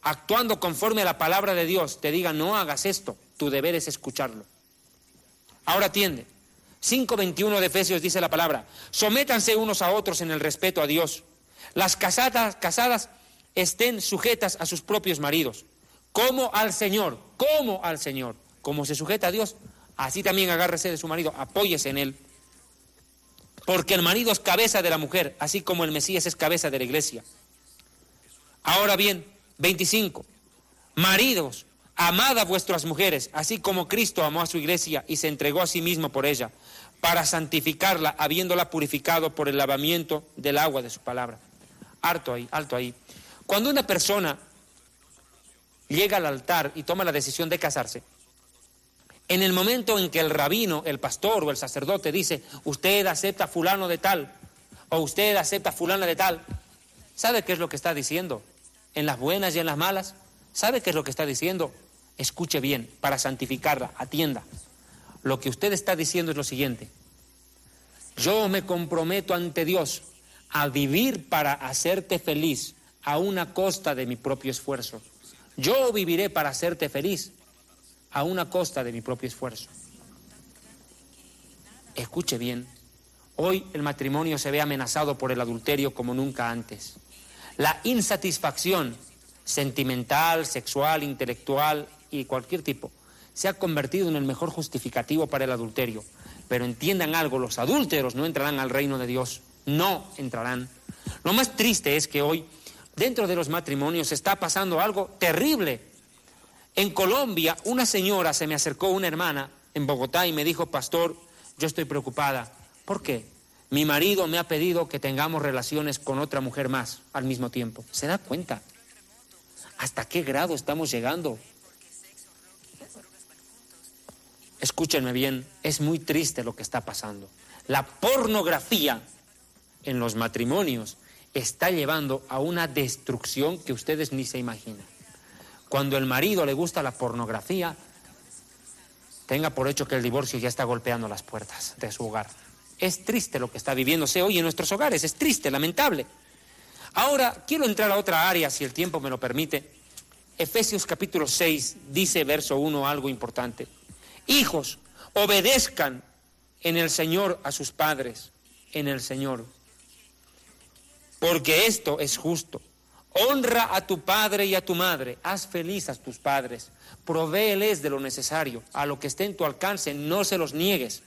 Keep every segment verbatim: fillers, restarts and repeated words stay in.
actuando conforme a la palabra de Dios, te diga no hagas esto, tu deber es escucharlo. Ahora atiende. cinco veintiuno de Efesios dice la palabra: sométanse unos a otros en el respeto a Dios. Las casadas, casadas estén sujetas a sus propios maridos, como al Señor, como al Señor. Como se sujeta a Dios, así también agárrese de su marido, apóyese en él. Porque el marido es cabeza de la mujer, así como el Mesías es cabeza de la iglesia. Ahora bien, veinticinco. Maridos, amad a vuestras mujeres, así como Cristo amó a su iglesia y se entregó a sí mismo por ella, para santificarla, habiéndola purificado por el lavamiento del agua de su palabra. Alto ahí, alto ahí. Cuando una persona llega al altar y toma la decisión de casarse, en el momento en que el rabino, el pastor o el sacerdote dice, usted acepta fulano de tal, o usted acepta fulana de tal, ¿sabe qué es lo que está diciendo? En las buenas y en las malas, ¿sabe qué es lo que está diciendo? Escuche bien, para santificarla, atienda. Lo que usted está diciendo es lo siguiente: yo me comprometo ante Dios a vivir para hacerte feliz a una costa de mi propio esfuerzo. Yo viviré para hacerte feliz a una costa de mi propio esfuerzo. Escuche bien, hoy el matrimonio se ve amenazado por el adulterio como nunca antes. La insatisfacción sentimental, sexual, intelectual y cualquier tipo se ha convertido en el mejor justificativo para el adulterio. Pero entiendan algo, los adúlteros no entrarán al reino de Dios, no entrarán. Lo más triste es que hoy, dentro de los matrimonios, está pasando algo terrible. En Colombia, una señora se me acercó, una hermana, en Bogotá, y me dijo, pastor, yo estoy preocupada. ¿Por qué? Mi marido me ha pedido que tengamos relaciones con otra mujer más al mismo tiempo. ¿Se da cuenta? ¿Hasta qué grado estamos llegando? Escúchenme bien, es muy triste lo que está pasando. La pornografía en los matrimonios está llevando a una destrucción que ustedes ni se imaginan. Cuando el marido le gusta la pornografía, tenga por hecho que el divorcio ya está golpeando las puertas de su hogar. Es triste lo que está viviéndose hoy en nuestros hogares, es triste, lamentable. Ahora, quiero entrar a otra área, si el tiempo me lo permite. Efesios capítulo seis dice, verso uno, algo importante. Hijos, obedezcan en el Señor a sus padres, en el Señor, porque esto es justo. Honra a tu padre y a tu madre, haz feliz a tus padres, provéeles de lo necesario, a lo que esté en tu alcance, no se los niegues,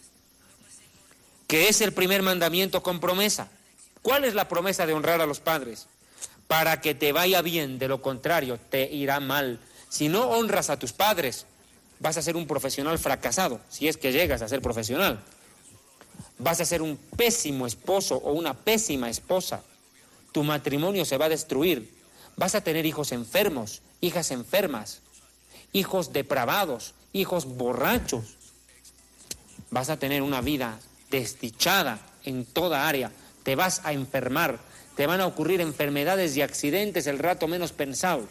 que es el primer mandamiento con promesa. ¿Cuál es la promesa de honrar a los padres? Para que te vaya bien, de lo contrario te irá mal. Si no honras a tus padres, vas a ser un profesional fracasado, si es que llegas a ser profesional. Vas a ser un pésimo esposo o una pésima esposa. Tu matrimonio se va a destruir. Vas a tener hijos enfermos, hijas enfermas, hijos depravados, hijos borrachos. Vas a tener una vida desdichada en toda área. Te vas a enfermar, te van a ocurrir enfermedades y accidentes el rato menos pensado.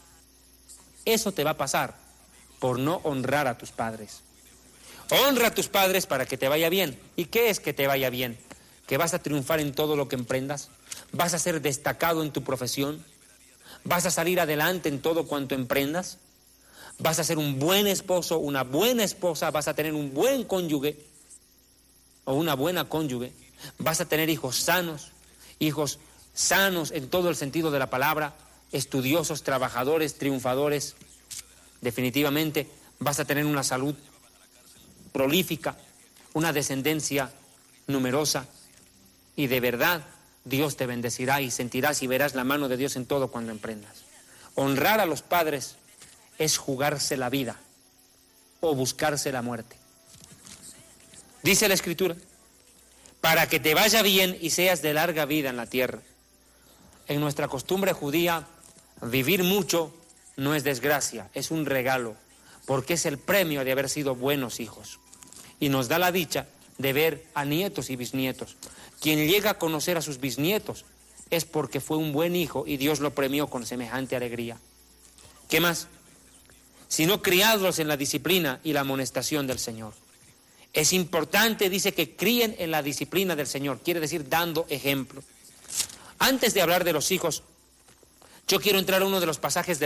Eso te va a pasar por no honrar a tus padres. Honra a tus padres para que te vaya bien. ¿Y qué es que te vaya bien? Que vas a triunfar en todo lo que emprendas, vas a ser destacado en tu profesión, vas a salir adelante en todo cuanto emprendas, vas a ser un buen esposo, una buena esposa, vas a tener un buen cónyuge o una buena cónyuge, vas a tener hijos sanos, hijos sanos en todo el sentido de la palabra, estudiosos, trabajadores, triunfadores. Definitivamente vas a tener una salud prolífica, una descendencia numerosa, y de verdad Dios te bendecirá y sentirás y verás la mano de Dios en todo cuando emprendas. Honrar a los padres es jugarse la vida o buscarse la muerte. Dice la Escritura, para que te vaya bien y seas de larga vida en la tierra. En nuestra costumbre judía, vivir mucho no es desgracia, es un regalo, porque es el premio de haber sido buenos hijos. Y nos da la dicha de ver a nietos y bisnietos. Quien llega a conocer a sus bisnietos es porque fue un buen hijo y Dios lo premió con semejante alegría. ¿Qué más? Sino criados en la disciplina y la amonestación del Señor. Es importante, dice, que críen en la disciplina del Señor, quiere decir dando ejemplo. Antes de hablar de los hijos, yo quiero entrar a uno de los pasajes de